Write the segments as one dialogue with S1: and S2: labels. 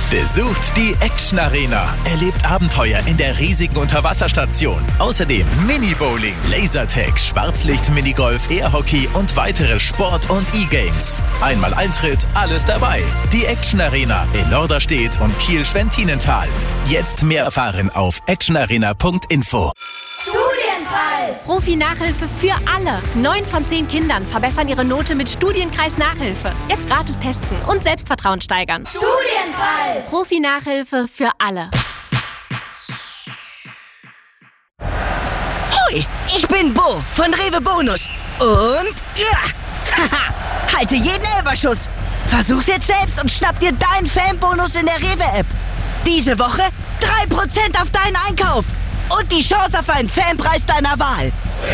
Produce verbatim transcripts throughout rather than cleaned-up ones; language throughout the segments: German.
S1: Besucht die Action Arena. Erlebt Abenteuer in der riesigen Unterwasserstation. Außerdem Mini-Bowling, Lasertag, Schwarzlicht-Minigolf, Airhockey und weitere Sport- und E-Games. Einmal Eintritt, alles dabei. Die Action Arena in Norderstedt und Kiel-Schwentinental. Jetzt mehr erfahren auf actionarena punkt info.
S2: Studienkreis! Profi-Nachhilfe für alle. Neun von zehn Kindern verbessern ihre Note mit Studienkreis-Nachhilfe. Jetzt gratis testen und Selbstvertrauen steigern. Studienkreis! Profi-Nachhilfe für alle.
S3: Hoi, ich bin Bo von Rewe Bonus. Und ja, haha, halte jeden Elferschuss. Versuch's jetzt selbst und schnapp dir deinen Fanbonus in der Rewe-App. Diese Woche drei Prozent auf deinen Einkauf. Und die Chance auf einen Fanpreis deiner Wahl.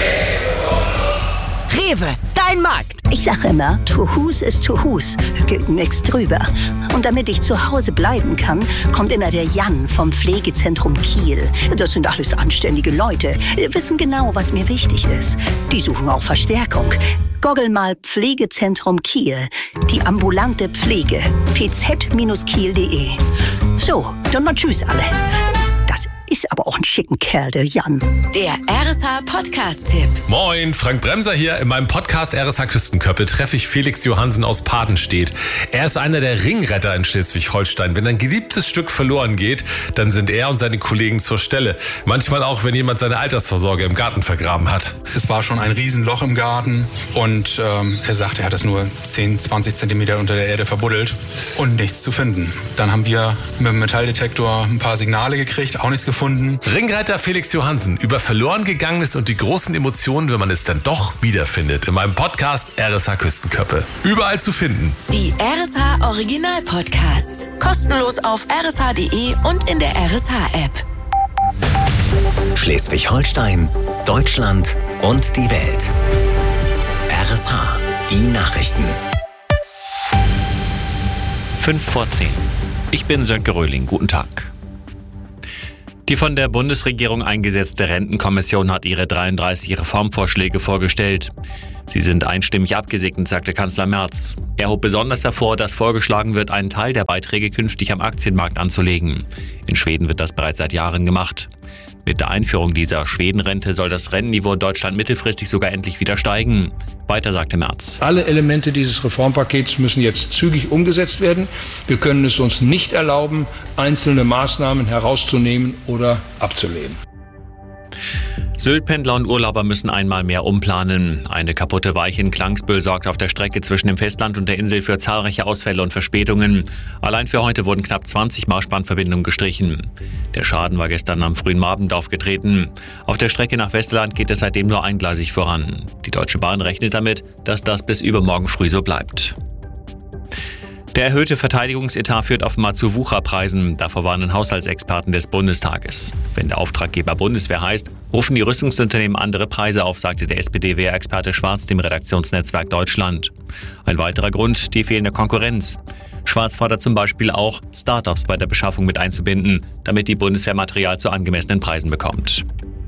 S3: Rewe, dein Markt.
S4: Ich sag immer, to whos is to whos, geht nix drüber. Und damit ich zu Hause bleiben kann, kommt immer der Jan vom Pflegezentrum Kiel. Das sind alles anständige Leute, wissen genau, was mir wichtig ist. Die suchen auch Verstärkung. Goggel mal Pflegezentrum Kiel, die ambulante Pflege, p z kiel punkt de. So, dann mal tschüss alle. Das ist aber auch ein schicken Kerl, der Jan.
S5: Der R S H-Podcast-Tipp.
S6: Moin, Frank Bremser hier. In meinem Podcast R S H Küstenköppe treffe ich Felix Johansen aus Padenstedt. Er ist einer der Ringretter in Schleswig-Holstein. Wenn ein geliebtes Stück verloren geht, dann sind er und seine Kollegen zur Stelle. Manchmal auch, wenn jemand seine Altersvorsorge im Garten vergraben hat.
S7: Es war schon ein Riesenloch im Garten und ähm, er sagte, er hat das nur zehn, zwanzig Zentimeter unter der Erde verbuddelt und nichts zu finden. Dann haben wir mit dem Metalldetektor ein paar Signale gekriegt, auch nichts gefunden.
S6: Ringreiter Felix Johansen über verloren gegangenes und die großen Emotionen, wenn man es dann doch wiederfindet. In meinem Podcast R S H Küstenköppe. Überall zu finden.
S5: Die R S H Original Podcasts. Kostenlos auf r s h punkt de und in der R S H-App.
S1: Schleswig-Holstein, Deutschland und die Welt. R S H, die Nachrichten.
S8: Fünf vor zehn. Ich bin Sönke Röhling. Guten Tag. Die von der Bundesregierung eingesetzte Rentenkommission hat ihre dreiunddreißig Reformvorschläge vorgestellt. Sie sind einstimmig abgesegnet, sagte Kanzler Merz. Er hob besonders hervor, dass vorgeschlagen wird, einen Teil der Beiträge künftig am Aktienmarkt anzulegen. In Schweden wird das bereits seit Jahren gemacht. Mit der Einführung dieser Schwedenrente soll das Rentenniveau in Deutschland mittelfristig sogar endlich wieder steigen. Weiter sagte Merz.
S9: Alle Elemente dieses Reformpakets müssen jetzt zügig umgesetzt werden. Wir können es uns nicht erlauben, einzelne Maßnahmen herauszunehmen oder abzulehnen.
S8: Sylt-Pendler und Urlauber müssen einmal mehr umplanen. Eine kaputte Weiche in Klangsbüll sorgt auf der Strecke zwischen dem Festland und der Insel für zahlreiche Ausfälle und Verspätungen. Allein für heute wurden knapp zwanzig Marschbahnverbindungen gestrichen. Der Schaden war gestern am frühen Abend aufgetreten. Auf der Strecke nach Westerland geht es seitdem nur eingleisig voran. Die Deutsche Bahn rechnet damit, dass das bis übermorgen früh so bleibt. Der erhöhte Verteidigungsetat führt offenbar zu Wucherpreisen. Davor warnen Haushaltsexperten des Bundestages. Wenn der Auftraggeber Bundeswehr heißt, rufen die Rüstungsunternehmen andere Preise auf, sagte der S P D-Wehrexperte Schwarz dem Redaktionsnetzwerk Deutschland. Ein weiterer Grund, die fehlende Konkurrenz. Schwarz fordert zum Beispiel auch, Start-ups bei der Beschaffung mit einzubinden, damit die Bundeswehr Material zu angemessenen Preisen bekommt.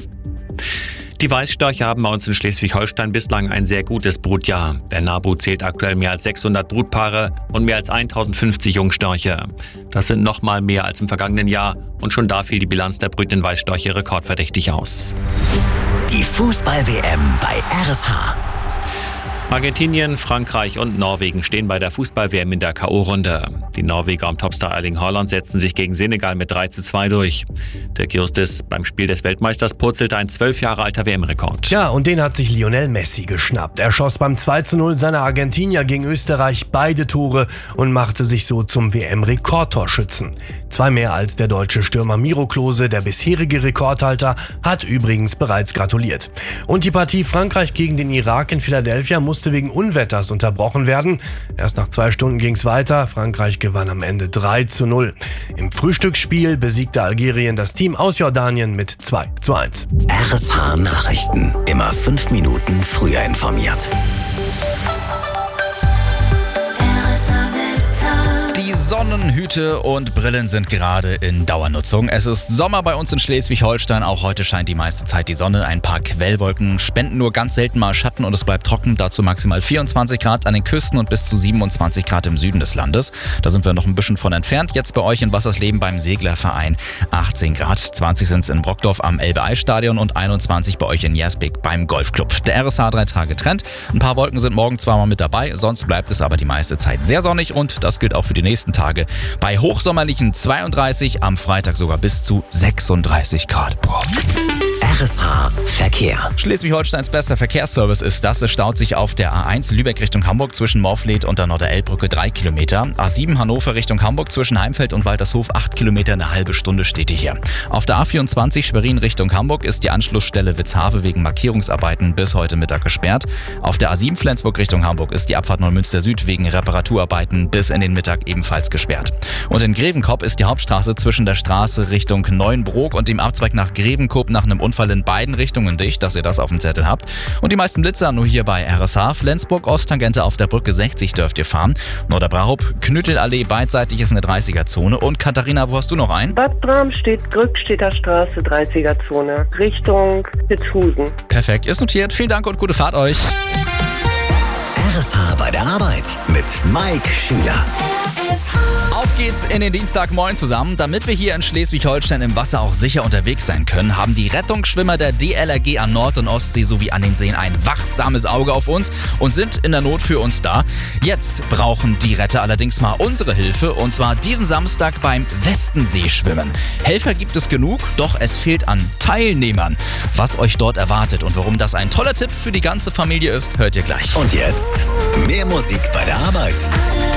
S8: Die Weißstörche haben bei uns in Schleswig-Holstein bislang ein sehr gutes Brutjahr. Der NABU zählt aktuell mehr als sechshundert Brutpaare und mehr als tausendfünfzig Jungstörche. Das sind noch mal mehr als im vergangenen Jahr und schon da fiel die Bilanz der brütenden Weißstörche rekordverdächtig aus.
S1: Die Fußball-W M bei R S H.
S8: Argentinien, Frankreich und Norwegen stehen bei der Fußball-W M in der K O-Runde. Die Norweger um Topstar Erling Haaland setzten sich gegen Senegal mit drei zu zwei durch. Dirk Justis, beim Spiel des Weltmeisters purzelte ein zwölf Jahre alter W M-Rekord.
S10: Ja, und den hat sich Lionel Messi geschnappt. Er schoss beim zwei zu null seiner Argentinier gegen Österreich beide Tore und machte sich so zum W M-Rekordtorschützen. Zwei mehr als der deutsche Stürmer Miro Klose, der bisherige Rekordhalter, hat übrigens bereits gratuliert. Und die Partie Frankreich gegen den Irak in Philadelphia musste wegen Unwetters unterbrochen werden. Erst nach zwei Stunden ging's weiter. Frankreich gewann am Ende drei zu null. Im Frühstücksspiel besiegte Algerien das Team aus Jordanien mit zwei zu eins.
S1: R S H Nachrichten. Immer fünf Minuten früher informiert.
S11: Die Sonnenhüte und Brillen sind gerade in Dauernutzung. Es ist Sommer bei uns in Schleswig-Holstein. Auch heute scheint die meiste Zeit die Sonne. Ein paar Quellwolken spenden nur ganz selten mal Schatten und es bleibt trocken. Dazu maximal vierundzwanzig Grad an den Küsten und bis zu siebenundzwanzig Grad im Süden des Landes. Da sind wir noch ein bisschen von entfernt. Jetzt bei euch in Wassersleben beim Seglerverein achtzehn Grad. zwanzig sind es in Brockdorf am Elbe-Eis-Stadion und einundzwanzig bei euch in Jersbek beim Golfclub. Der R S H drei Tage Trend. Ein paar Wolken sind morgen zwar mal mit dabei, sonst bleibt es aber die meiste Zeit sehr sonnig und das gilt auch für die nächsten Tage. Bei hochsommerlichen zweiunddreißig, am Freitag sogar bis zu sechsunddreißig Grad. Boah.
S12: R S H Verkehr.
S11: Schleswig-Holsteins bester Verkehrsservice ist das. Es staut sich auf der A eins Lübeck Richtung Hamburg zwischen Morfleet und der Norderelbbrücke drei Kilometer. A sieben Hannover Richtung Hamburg zwischen Heimfeld und Waltershof acht Kilometer, eine halbe Stunde steht ihr hier. Auf der A vierundzwanzig Schwerin Richtung Hamburg ist die Anschlussstelle Witzhave wegen Markierungsarbeiten bis heute Mittag gesperrt. Auf der A sieben Flensburg Richtung Hamburg ist die Abfahrt Neumünster Süd wegen Reparaturarbeiten bis in den Mittag ebenfalls gesperrt. Und in Grevenkop ist die Hauptstraße zwischen der Straße Richtung Neuenbrook und dem Abzweig nach Grevenkop nach einem Unfall in beiden Richtungen dicht, dass ihr das auf dem Zettel habt. Und die meisten Blitzer nur hier bei R S H. Flensburg Osttangente auf der Brücke sechzig dürft ihr fahren. Norderbrauch, Knüttelallee beidseitig ist eine dreißiger-Zone. Und Katharina, wo hast du noch einen?
S13: Bad Bramstedt, Grückstädter Straße, dreißiger-Zone, Richtung Witzhusen.
S11: Perfekt, ist notiert. Vielen Dank und gute Fahrt euch.
S12: R S H bei der Arbeit mit Mike Schüler.
S11: Auf geht's in den Dienstagmorgen zusammen. Damit wir hier in Schleswig-Holstein im Wasser auch sicher unterwegs sein können, haben die Rettungsschwimmer der D L R G an Nord- und Ostsee sowie an den Seen ein wachsames Auge auf uns und sind in der Not für uns da. Jetzt brauchen die Retter allerdings mal unsere Hilfe und zwar diesen Samstag beim Westenseeschwimmen. Helfer gibt es genug, doch es fehlt an Teilnehmern. Was euch dort erwartet und warum das ein toller Tipp für die ganze Familie ist, hört ihr gleich.
S12: Und jetzt mehr Musik bei der Arbeit.